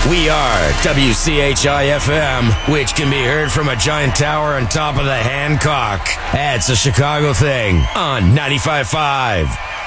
We are WCHI-FM, which can be heard from a giant tower on top of the Hancock. It's a Chicago thing on 95.5.